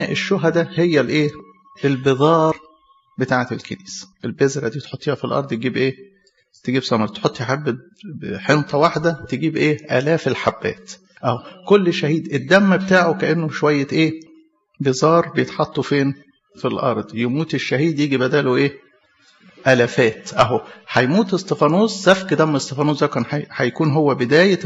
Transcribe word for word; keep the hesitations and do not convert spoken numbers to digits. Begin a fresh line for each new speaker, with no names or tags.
الشهداء هي الايه؟ البذار بتاعة الكنيسة. البذرة دي تحطيها في الأرض تجيب ايه؟ تجيب ثمر. تحطي حبة حنطة واحدة تجيب ايه؟ آلاف الحبات. أو كل شهيد الدم بتاعه كأنه شوية ايه؟ بذار بيتحطوا فين؟ في الأرض. يموت الشهيد يجي بداله ايه؟ ألفات. أهو هيموت استفانوس، سفك دم استفانوس ده كان هيكون هو بداية